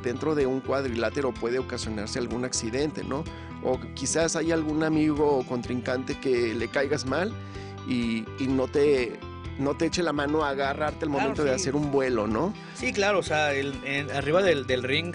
dentro de un cuadrilátero puede ocasionarse algún accidente, ¿no? O quizás hay algún amigo o contrincante que le caigas mal y no te eche la mano a agarrarte al Claro, momento de sí. hacer un vuelo, ¿no? Sí, claro, o sea, arriba del ring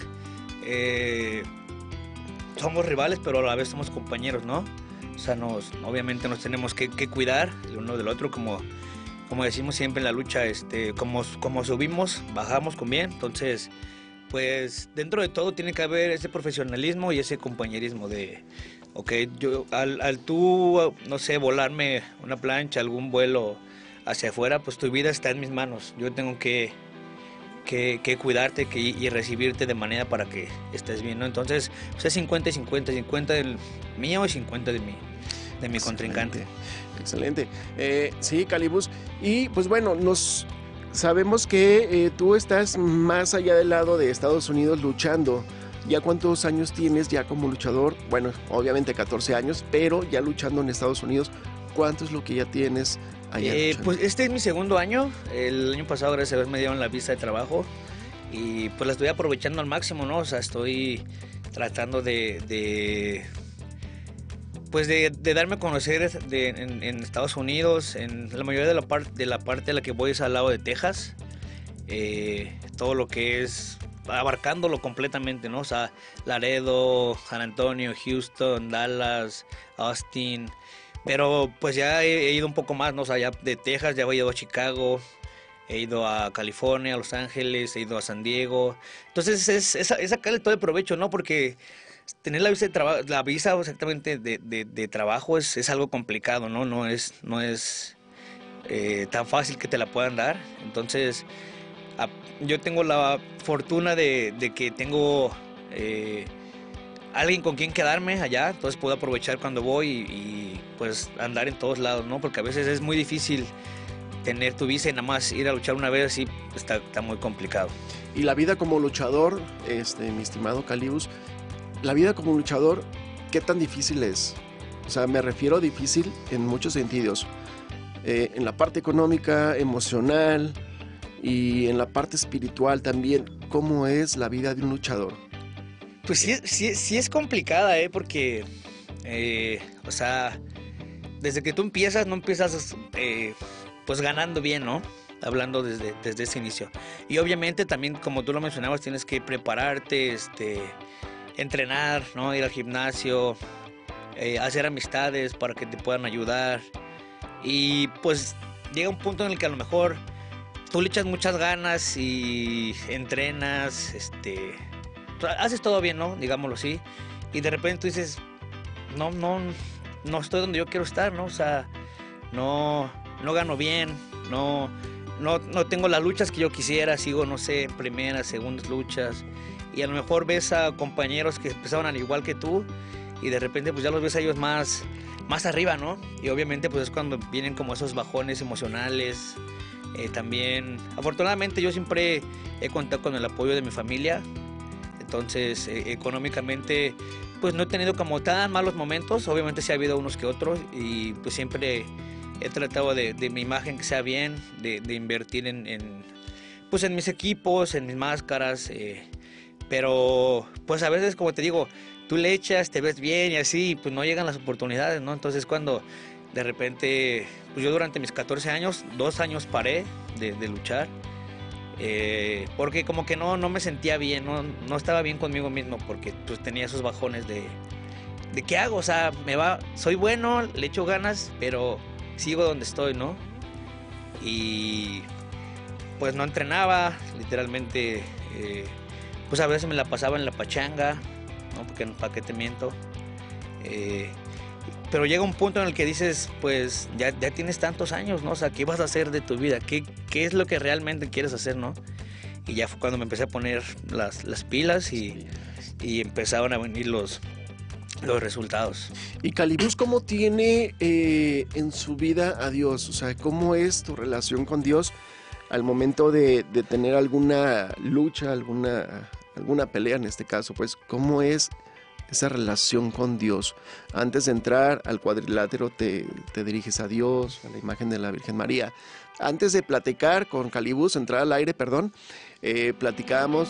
somos rivales, pero a la vez somos compañeros, ¿no? O sea, obviamente nos tenemos que cuidar el uno del otro, como decimos siempre en la lucha, como subimos, bajamos con bien. Entonces, pues dentro de todo tiene que haber ese profesionalismo y ese compañerismo de, ok, yo al tú, no sé, volarme una plancha, algún vuelo hacia afuera, pues tu vida está en mis manos. Yo tengo que cuidarte y recibirte de manera para que estés bien, ¿no? Entonces, pues es 50 y 50, 50 del mío y 50 de mi contrincante. Excelente. Sí, Calibus. Y pues bueno, sabemos que tú estás más allá del lado de Estados Unidos luchando. ¿Ya cuántos años tienes ya como luchador? Bueno, obviamente 14 años, pero ya luchando en Estados Unidos, ¿cuánto es lo que ya tienes allá luchando? Pues este es mi segundo año. El año pasado, gracias a Dios, me dieron la visa de trabajo y pues la estoy aprovechando al máximo, ¿no? O sea, estoy tratando pues de darme a conocer en Estados Unidos. En la mayoría de la parte a la que voy es al lado de Texas. Todo lo que es abarcándolo completamente, ¿no? O sea, Laredo, San Antonio, Houston, Dallas, Austin. Pero pues ya he ido un poco más, ¿no? O sea, ya de Texas ya he ido a Chicago, he ido a California, a Los Ángeles, he ido a San Diego. Entonces es sacarle todo el provecho, ¿no? Porque tener la visa de trabajo, la visa exactamente de trabajo es algo complicado, ¿no? No es tan fácil que te la puedan dar. Entonces, yo tengo la fortuna de que tengo alguien con quien quedarme allá, entonces puedo aprovechar cuando voy pues andar en todos lados, ¿no? Porque a veces es muy difícil tener tu visa y nada más ir a luchar una vez, sí, está muy complicado. Y la vida como luchador, mi estimado Calibus, la vida como luchador, ¿qué tan difícil es? O sea, me refiero a difícil en muchos sentidos. En la parte económica, emocional y en la parte espiritual también. ¿Cómo es la vida de un luchador? Pues sí es complicada, porque, o sea, desde que tú empiezas, no empiezas pues ganando bien, ¿no? Hablando desde ese inicio. Y obviamente también, como tú lo mencionabas, tienes que prepararte, entrenar, ¿no? Ir al gimnasio, hacer amistades para que te puedan ayudar. Y pues llega un punto en el que a lo mejor tú le echas muchas ganas y entrenas, haces todo bien, ¿no? Digámoslo así. Y de repente tú dices, no estoy donde yo quiero estar, ¿no? O sea, no gano bien, no tengo las luchas que yo quisiera, sigo, no sé, primeras, segundas luchas. Y a lo mejor ves a compañeros que empezaron al igual que tú y de repente pues ya los ves a ellos más arriba, ¿no? Y obviamente pues es cuando vienen como esos bajones emocionales. También, afortunadamente yo siempre he contado con el apoyo de mi familia. Entonces, económicamente, pues no he tenido como tan malos momentos. Obviamente sí ha habido unos que otros y pues siempre he tratado de mi imagen que sea bien, de invertir pues en mis equipos, en mis máscaras. Pero pues a veces, como te digo, tú le echas, te ves bien y así, pues no llegan las oportunidades, ¿no? Entonces cuando de repente, pues yo durante mis 14 años, 2 años paré de luchar. Porque como que no me sentía bien, no estaba bien conmigo mismo, porque pues tenía esos bajones de qué hago, o sea, soy bueno, le echo ganas, pero sigo donde estoy, ¿no? Y pues no entrenaba, literalmente, pues a veces me la pasaba en la pachanga, ¿no? Porque para qué te miento. Pero llega un punto en el que dices, pues ya tienes tantos años, ¿no? O sea, ¿qué vas a hacer de tu vida? ¿Qué es lo que realmente quieres hacer, no? Y ya fue cuando me empecé a poner las pilas y empezaron a venir los resultados. ¿Y Calibus cómo tiene en su vida a Dios? O sea, ¿cómo es tu relación con Dios al momento de tener alguna lucha, alguna pelea en este caso? Pues, ¿cómo es esa relación con Dios? Antes de entrar al cuadrilátero te diriges a Dios, a la imagen de la Virgen María. Antes de platicar con Calibus, entrar al aire, perdón, platicábamos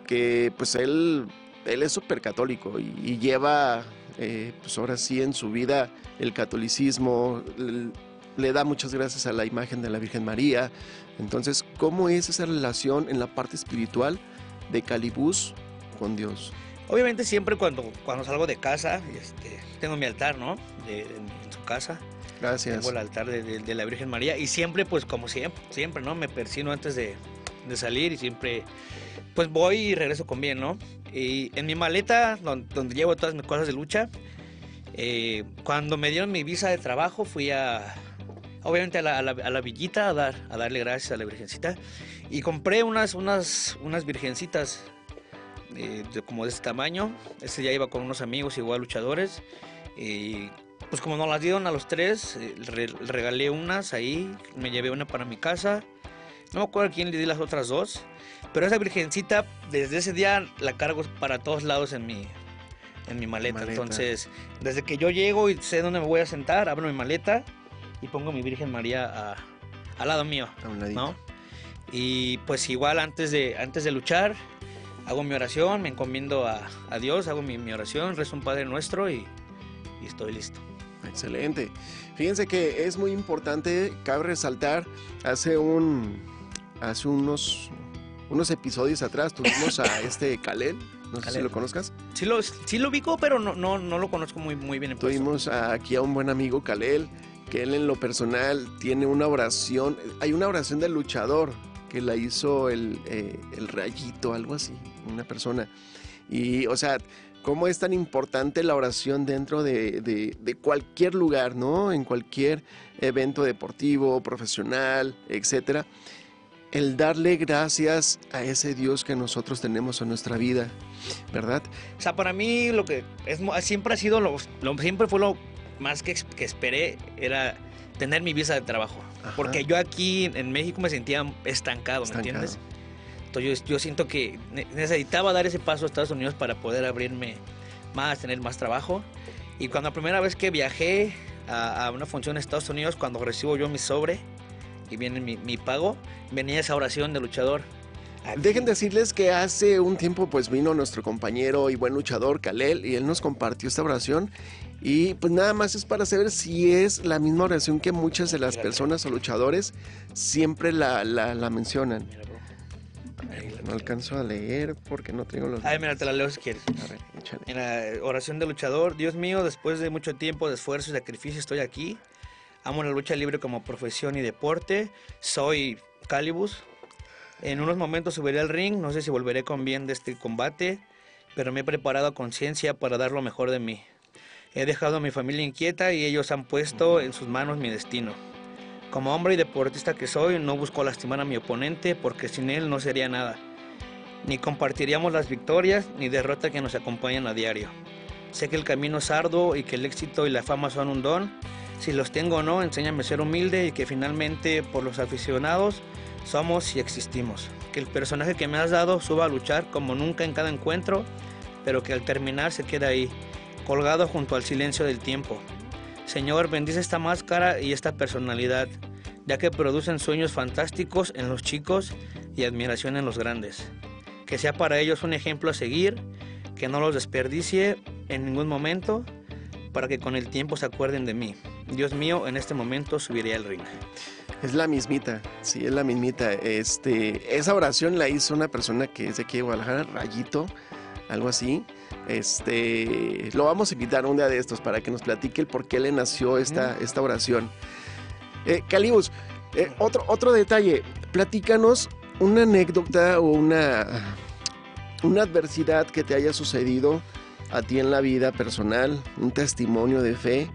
que pues él es súper católico y lleva, pues ahora sí en su vida el catolicismo, le da muchas gracias a la imagen de la Virgen María. Entonces, ¿cómo es esa relación en la parte espiritual de Calibús con Dios? Obviamente siempre cuando salgo de casa, tengo mi altar, ¿no? En su casa. Gracias. Tengo el altar de la Virgen María y siempre, pues como siempre, ¿no? Me persino antes de salir y siempre, pues voy y regreso con bien, ¿no? Y en mi maleta, donde llevo todas mis cosas de lucha, cuando me dieron mi visa de trabajo, fui obviamente a la villita a darle gracias a la Virgencita y compré unas virgencitas como de este tamaño. Ya iba con unos amigos igual luchadores y pues como nos las dieron a los tres, regalé unas ahí, me llevé una para mi casa. No me acuerdo a quién le di las otras dos, pero esa virgencita desde ese día la cargo para todos lados en mi maleta. Entonces, desde que yo llego y sé dónde me voy a sentar, abro mi maleta y pongo mi Virgen María al lado mío, a un ladito, ¿no? Y pues igual antes de luchar, hago mi oración, me encomiendo a Dios, hago mi oración, rezo un Padre Nuestro y estoy listo. Excelente. Fíjense que es muy importante, cabe resaltar, hace unos episodios atrás tuvimos a Kalel, no sé si lo conozcas. Sí lo ubico, pero no lo conozco muy bien en persona. Tuvimos aquí a un buen amigo, Kalel, que él en lo personal tiene una oración, hay una oración del luchador que la hizo el Rayito, algo así, una persona. Y, o sea, cómo es tan importante la oración dentro de cualquier lugar, ¿no? En cualquier evento deportivo, profesional, etcétera. El darle gracias a ese Dios que nosotros tenemos en nuestra vida, ¿verdad? O sea, para mí lo que siempre ha sido siempre fue lo más que esperé, era tener mi visa de trabajo. Ajá. Porque yo aquí en México me sentía estancado, ¿me entiendes? Entonces yo siento que necesitaba dar ese paso a Estados Unidos para poder abrirme más, tener más trabajo. Y cuando la primera vez que viajé a una función en Estados Unidos, cuando recibo yo mi sobre y viene mi pago, venía esa oración de luchador. Dejen decirles que hace un tiempo pues vino nuestro compañero y buen luchador Kalel y él nos compartió esta oración y pues nada más es para saber si es la misma oración que muchas de las personas o luchadores siempre la mencionan. No alcanzo a leer porque no tengo los... mira, te la leo si quieres. A ver, échale. Mira, oración de luchador. Dios mío, después de mucho tiempo de esfuerzo y sacrificio estoy aquí. Amo la lucha libre como profesión y deporte. Soy Calibús. En unos momentos subiré al ring. No sé si volveré con bien de este combate, pero me he preparado a conciencia para dar lo mejor de mí. He dejado a mi familia inquieta y ellos han puesto en sus manos mi destino. Como hombre y deportista que soy, no busco lastimar a mi oponente porque sin él no sería nada. Ni compartiríamos las victorias ni derrotas que nos acompañan a diario. Sé que el camino es arduo y que el éxito y la fama son un don. Si los tengo o no, enséñame a ser humilde y que finalmente por los aficionados somos y existimos. Que el personaje que me has dado suba a luchar como nunca en cada encuentro, pero que al terminar se quede ahí, colgado junto al silencio del tiempo. Señor, bendice esta máscara y esta personalidad, ya que producen sueños fantásticos en los chicos y admiración en los grandes. Que sea para ellos un ejemplo a seguir, que no los desperdicie en ningún momento, para que con el tiempo se acuerden de mí. Dios mío, en este momento subiré al ring. Es la mismita, sí, es la mismita. Esa oración la hizo una persona que es de aquí de Guadalajara, Rayito, algo así. Lo vamos a invitar un día de estos para que nos platique el por qué le nació esta oración. Calibús, otro detalle, platícanos una anécdota o una adversidad que te haya sucedido a ti en la vida personal, un testimonio de fe,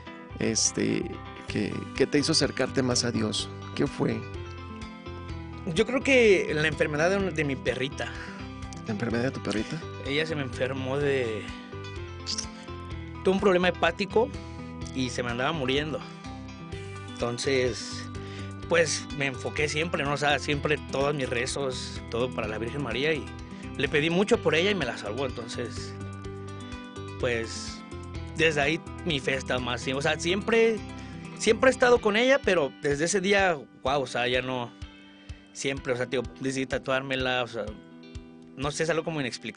que te hizo acercarte más a Dios. ¿Qué fue? Yo creo que la enfermedad de mi perrita. ¿La enfermedad de tu perrita? Ella se me enfermó tuvo un problema hepático y se me andaba muriendo. Entonces, pues me enfoqué siempre, ¿no? O sea, siempre todos mis rezos, todo para la Virgen María y le pedí mucho por ella y me la salvó. Entonces, pues desde ahí mi fe está más. O sea, siempre he estado con ella, pero desde ese día, wow, o sea, ya no. Siempre, o sea, tío, decidí tatuármela, o sea, no sé, es algo como inexplicable.